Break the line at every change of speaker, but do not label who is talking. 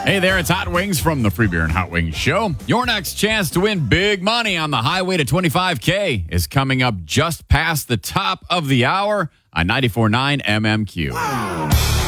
Hey there, it's Hot Wings from the Free Beer and Hot Wings Show. Your next chance to win big money on the highway to 25K is coming up just past the top of the hour on 94.9 MMQ.